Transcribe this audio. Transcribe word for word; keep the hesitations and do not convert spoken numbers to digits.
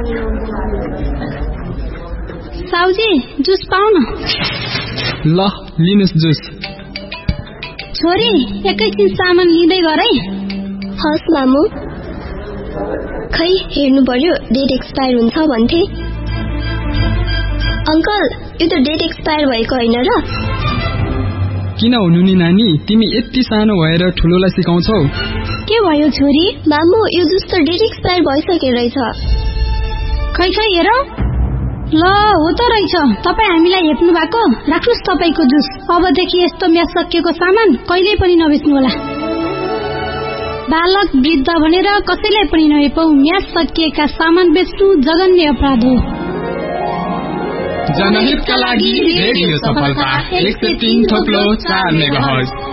साउजी जुस पाउन। ल लिनुस् जुस। छोरी एकैछिन सामान लिँदै गर है। हस् मामु। खै हेर्नु पर्यो, डेट एक्सपायर हुन्छ भन्थे। अंकल यो त डेट एक्सपायर भएको होइन र? किन हुनु नि नानी, तिमी यति सानो भएर ठुलोलाई सिकाउँछौ? के भयो छोरी? मामु यो जुस त डेट एक्सपायर भइसके रहेछ। खै खै हेर। ल हो त रहेछ, तपाई हामीलाई हेप्नु भएको। राख्नुस् तपाईको जुस। अबदेखि यस्तो म्याच सकिएको सामान कहिल्यै पनि नबेच्नु होला। बालक वृद्ध भनेर कसैलाई पनि नहेपौ। म्याच सकिएका सामान बेच्नु जघन्य अपराध हो। जनहितका लागि रेडियो सफलता एक सय तीन थोप्लो चार मेगाहर्ज।